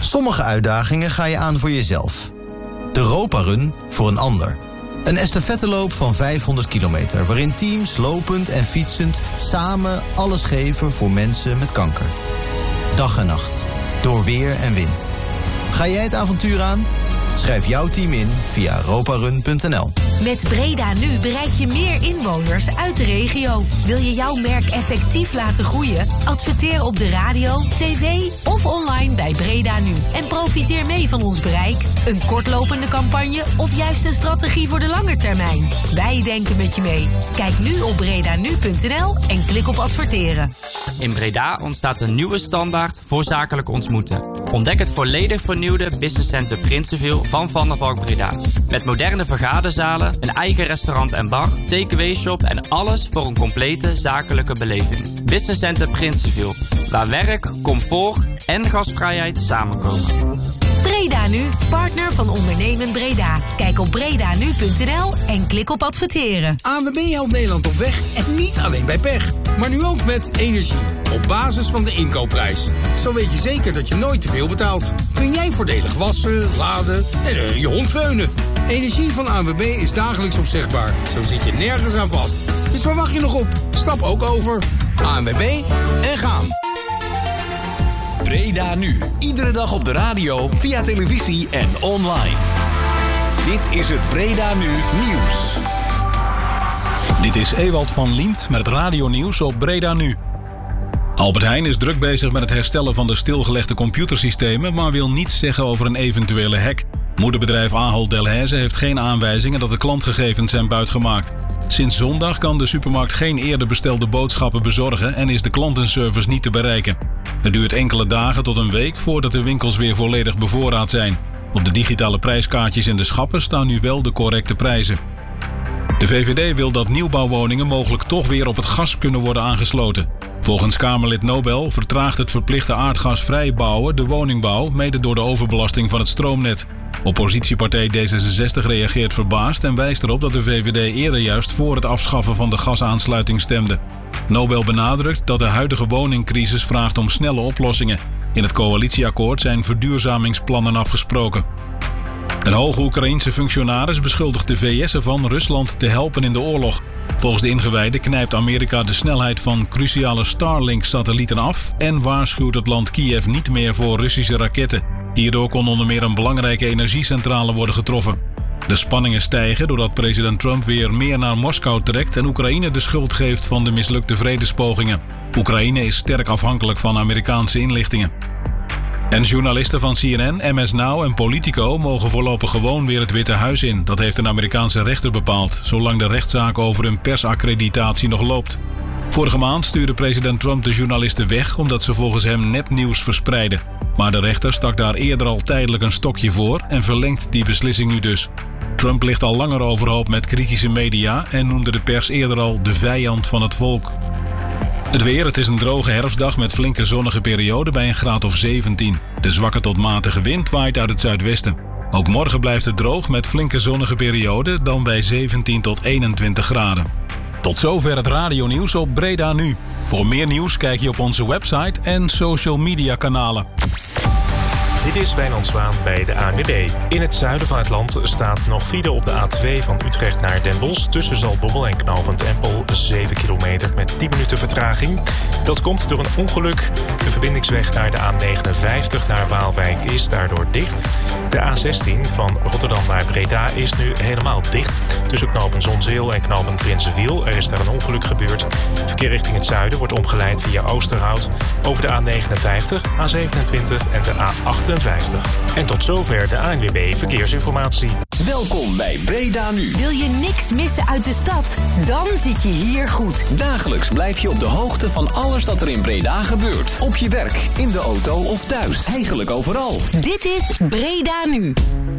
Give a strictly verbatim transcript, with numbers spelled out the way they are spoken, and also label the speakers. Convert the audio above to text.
Speaker 1: Sommige uitdagingen ga je aan voor jezelf. De Europa Run voor een ander. Een estafetteloop van vijfhonderd kilometer... waarin teams lopend en fietsend samen alles geven voor mensen met kanker. Dag en nacht. Door weer en wind. Ga jij het avontuur aan? Schrijf jouw team in via europarun punt n l.
Speaker 2: Met Breda Nu bereik je meer inwoners uit de regio. Wil je jouw merk effectief laten groeien? Adverteer op de radio, tv of online bij Breda Nu. En profiteer mee van ons bereik. Een kortlopende campagne of juist een strategie voor de lange termijn. Wij denken met je mee. Kijk nu op breda nu punt n l en klik op adverteren.
Speaker 3: In Breda ontstaat een nieuwe standaard voor zakelijk ontmoeten. Ontdek het volledig vernieuwde Business Center Prinsenville van Van der Valk Breda. Met moderne vergaderzalen, een eigen restaurant en bar, takeaway shop en alles voor een complete zakelijke beleving. Business Center Prinsenville, waar werk, comfort en gastvrijheid samenkomen.
Speaker 2: Breda Nu, partner van Ondernemen Breda. Kijk op breda nu punt n l en klik op adverteren.
Speaker 4: A N W B helpt Nederland op weg en niet alleen bij pech. Maar nu ook met energie. Op basis van de inkoopprijs. Zo weet je zeker dat je nooit te veel betaalt. Kun jij voordelig wassen, laden en uh, je hond veunen. Energie van A N W B is dagelijks opzegbaar. Zo zit je nergens aan vast. Dus waar wacht je nog op? Stap ook over. A N W B en gaan.
Speaker 5: Breda Nu. Iedere dag op de radio, via televisie en online. Dit is het Breda Nu nieuws.
Speaker 6: Dit is Ewald van Liemt met het radionieuws op Breda Nu. Albert Heijn is druk bezig met het herstellen van de stilgelegde computersystemen, maar wil niets zeggen over een eventuele hack. Moederbedrijf Ahold Delhaize heeft geen aanwijzingen dat de klantgegevens zijn buitgemaakt. Sinds zondag kan de supermarkt geen eerder bestelde boodschappen bezorgen en is de klantenservice niet te bereiken. Het duurt enkele dagen tot een week voordat de winkels weer volledig bevoorraad zijn. Op de digitale prijskaartjes in de schappen staan nu wel de correcte prijzen. De V V D wil dat nieuwbouwwoningen mogelijk toch weer op het gas kunnen worden aangesloten. Volgens Kamerlid Nobel vertraagt het verplichte aardgasvrij bouwen de woningbouw, mede door de overbelasting van het stroomnet. Oppositiepartij D zesenzestig reageert verbaasd en wijst erop dat de V V D eerder juist voor het afschaffen van de gasaansluiting stemde. Nobel benadrukt dat de huidige woningcrisis vraagt om snelle oplossingen. In het coalitieakkoord zijn verduurzamingsplannen afgesproken. Een hoge Oekraïense functionaris beschuldigt de V S ervan Rusland te helpen in de oorlog. Volgens de ingewijden knijpt Amerika de snelheid van cruciale Starlink-satellieten af en waarschuwt het land Kiev niet meer voor Russische raketten. Hierdoor kon onder meer een belangrijke energiecentrale worden getroffen. De spanningen stijgen doordat president Trump weer meer naar Moskou trekt en Oekraïne de schuld geeft van de mislukte vredespogingen. Oekraïne is sterk afhankelijk van Amerikaanse inlichtingen. En journalisten van C N N, M S Now en Politico mogen voorlopig gewoon weer het Witte Huis in. Dat heeft een Amerikaanse rechter bepaald, zolang de rechtszaak over hun persaccreditatie nog loopt. Vorige maand stuurde president Trump de journalisten weg omdat ze volgens hem nepnieuws verspreiden. Maar de rechter stak daar eerder al tijdelijk een stokje voor en verlengt die beslissing nu dus. Trump ligt al langer overhoop met kritische media en noemde de pers eerder al de vijand van het volk. Het weer, het is een droge herfstdag met flinke zonnige perioden bij een graad of zeventien. De zwakke tot matige wind waait uit het zuidwesten. Ook morgen blijft het droog met flinke zonnige perioden, dan bij zeventien tot eenentwintig graden. Tot zover het radionieuws op Breda Nu. Voor meer nieuws kijk je op onze website en social media kanalen.
Speaker 7: Dit is Wijnand Zwaan bij de A N W B. In het zuiden van het land staat nog file op de A twee van Utrecht naar Den Bosch. Tussen Zaltbommel en knooppunt Empel zeven kilometer met tien minuten vertraging. Dat komt door een ongeluk. De verbindingsweg naar de A negenenvijftig naar Waalwijk is daardoor dicht. De A zestien van Rotterdam naar Breda is nu helemaal dicht. Tussen knooppunt Zonzeel en knooppunt Prinsenwiel. Er is daar een ongeluk gebeurd. Verkeer richting het zuiden wordt omgeleid via Oosterhout over de A negenenvijftig, A zevenentwintig en de A achtenvijftig. En tot zover de A N W B Verkeersinformatie.
Speaker 5: Welkom bij Breda Nu.
Speaker 2: Wil je niks missen uit de stad? Dan zit je hier goed.
Speaker 5: Dagelijks blijf je op de hoogte van alles dat er in Breda gebeurt. Op je werk, in de auto of thuis. Eigenlijk overal.
Speaker 2: Dit is Breda Nu.